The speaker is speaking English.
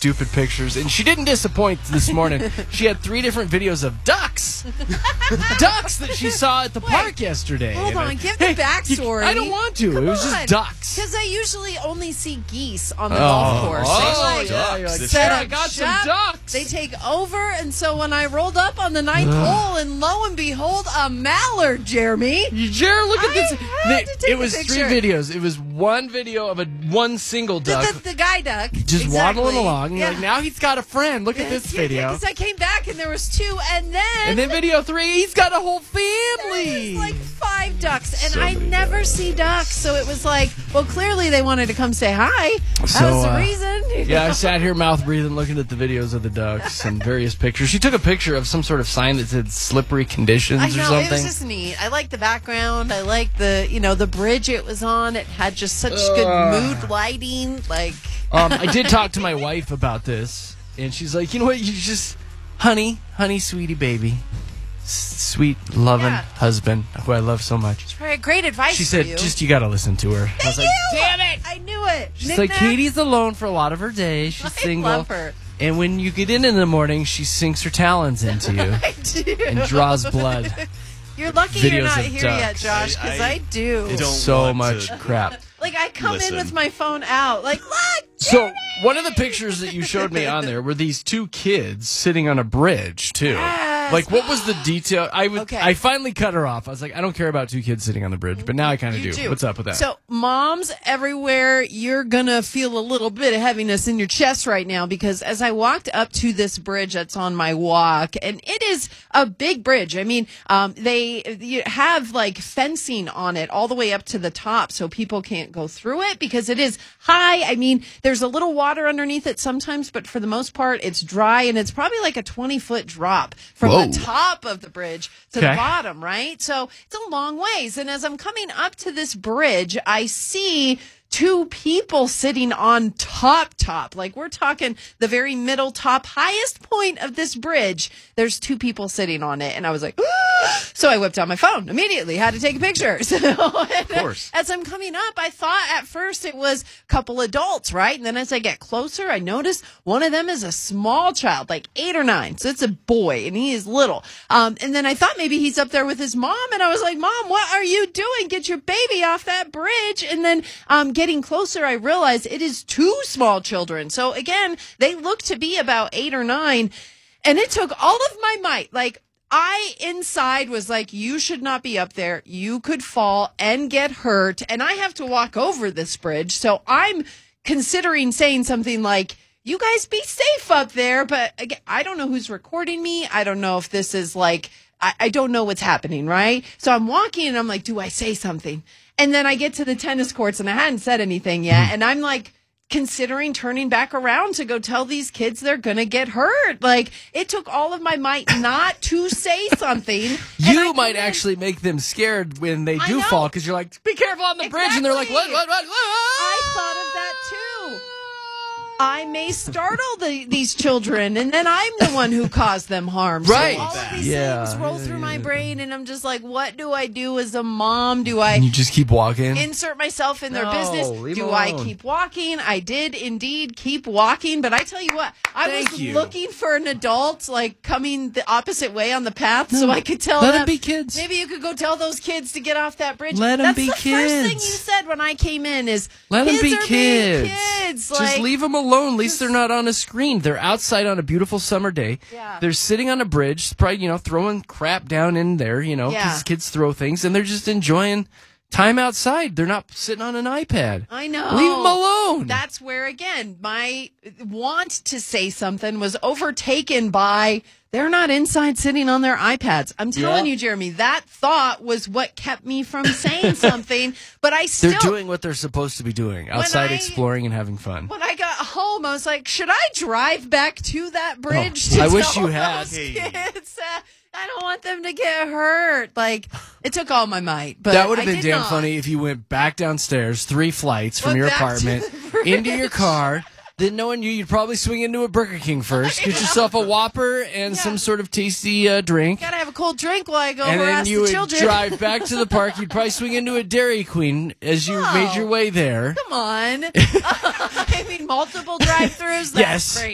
stupid pictures, and she didn't disappoint this morning. She had 3 different videos of ducks. Ducks that she saw at the park yesterday. Hold on, give the backstory. I don't want to. It was just ducks. Because I usually only see geese on the golf course. Ducks. Set I up got some shop. ducks. They take over, and so when I rolled up on the 9th hole, and lo and behold, a mallard, Jeremy. Jared, look at this. had to take It was a 3 picture. videos. It was one video of one single duck. The guy duck. Just exactly. waddling along. And Yeah. you're like, now he's got a friend. Look at this video. Because I came back, and there was 2, and then video 3, he's got a whole It family. was like 5 ducks, and So I many never ducks. see ducks, so it was like, well, clearly they wanted to come say hi. That So, was the reason. Yeah, I sat here mouth breathing looking at the videos of the ducks and various pictures. She took a picture of some sort of sign that said slippery conditions I or know, something. it was just neat. I like the background. I like the bridge it was on. It had just such good mood lighting. Like, I did talk to my wife about this, and she's like, you know what, you just, honey, sweetie baby, sweet, loving Yeah. husband, who I love so much. great advice She for said, you. just, you got to listen to her. I was like, damn it! I knew it. she's like, Katie's alone for a lot of her day. She's single. love her. And when you get in the morning, she sinks her talons into you I do. and draws blood. You're lucky you're videos not of here ducks. yet, Josh, because I do. don't So want much to- crap. Like, I come in Listen. with my phone out. Like, look! So one of the pictures that you showed me on there were these 2 kids sitting on a bridge too. Yes. Like, what was the detail? Okay. I finally cut her off. I was like, I don't care about 2 kids sitting on the bridge, but now I kind of You do. do. What's up with that? So, moms everywhere, you're going to feel a little bit of heaviness in your chest right now because as I walked up to this bridge that's on my walk, and it is a big bridge. I mean, you have like fencing on it all the way up to the top so people can't go through it because it is high. I mean, there's a little water underneath it sometimes, but for the most part, it's dry and it's probably like a 20-foot drop from Whoa. the top of the bridge to Okay. the bottom, right? So it's a long ways. And as I'm coming up to this bridge, I see 2 people sitting on top. Like, we're talking the very middle top, highest point of this bridge. There's 2 people sitting on it. And I was like, so I whipped out my phone immediately, had to take a picture. So, of course. As I'm coming up, I thought at first it was a couple adults, right? And then as I get closer, I noticed one of them is a small child, like 8 or 9. So it's a boy and he is little. And then I thought maybe he's up there with his mom. And I was like, Mom, what are you doing? Get your baby off that bridge. And then, getting closer, I realized it is 2 small children. So again, they look to be about 8 or 9. And it took all of my might. Like, I inside was like, you should not be up there. You could fall and get hurt. And I have to walk over this bridge. So I'm considering saying something like, you guys be safe up there. But again, I don't know who's recording me. I don't know if this is like, I don't know what's happening, right? So I'm walking and I'm like, do I say something? And then I get to the tennis courts and I hadn't said anything yet. And I'm like, considering turning back around to go tell these kids they're going to get hurt. Like, it took all of my might not to say something. And I you come might in- actually make them scared when they I do know. fall because you're like, be careful on the bridge. And they're like, what? I thought of that too. I may startle these children, and then I'm the one who caused them harm. Right. So all of these Yeah. things roll through my brain, and I'm just like, what do I do as a mom? Do I And you just keep walking. insert myself in their No, business? leave Do them I alone. keep walking? I did indeed keep walking, but I tell you what, I Thank was you. looking for an adult like coming the opposite way on the path so I could tell Let them. them be kids. Maybe you could go tell those kids to get off that bridge. Let 'em That's be the first thing kids. you said when I came in is Let them kids be are being kids. kids. Just Like, leave them alone. At least they're not on a screen. They're outside on a beautiful summer day. Yeah. They're sitting on a bridge, probably, throwing crap down in there, because Yeah. kids throw things, and they're just enjoying time outside. They're not sitting on an iPad. I know. Leave them alone. That's where, again, my want to say something was overtaken by they're not inside sitting on their iPads. I'm telling Yeah. you, Jeremy, that thought was what kept me from saying something. But I still, They're doing what they're supposed to be doing, outside I- exploring and having fun. when I got home, I was like, should I drive back to that bridge? Oh, to I wish tell you had. those kids, I don't want them to get hurt. Like, it took all my might. But That would have I been did damn not. funny if you went back downstairs 3 flights from Went your back to apartment the bridge. into your car. Then knowing you'd probably swing into a Burger King first, get yourself a Whopper and some sort of tasty drink. Gotta have a cold drink while I go And then harass you the would children. drive back to the park. You'd probably swing into a Dairy Queen as you made your way there. Come on. I mean, multiple drive-throughs? That's Yes. great.